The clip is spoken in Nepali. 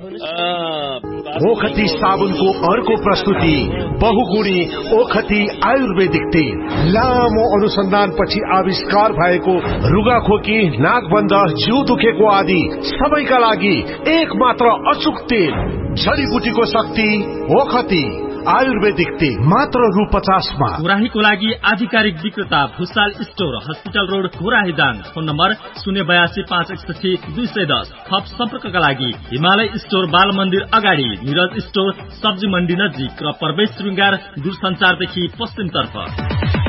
ओखती साबुनको अर्को प्रस्तुति बहुगुणी ओखती आयुर्वेदिक तेल। लामो अनुसन्धानपछि आविष्कार भएको रुगाखोकी, नाकबन्ध, जिउ दुखेको आदि सबैका लागि एक मात्र अचूक तेल। जडीबुटीको शक्ति ओखती आयुर्वेदिक तेल मात्र रु 50 मा। घोराहीको लागि आधिकारिक विक्रेता Bhusal store, hospital road, Ghorahi Dang. Phone number 082 561 210। थप सम्पर्कका लागि हिमालय स्टोर, बाल मन्दिर अगाडि, निरज स्टोर, सब्जी मण्डी नजिक र प्रवेश श्रृंगार दूरसञ्चारदेखि पश्चिम तर्फ।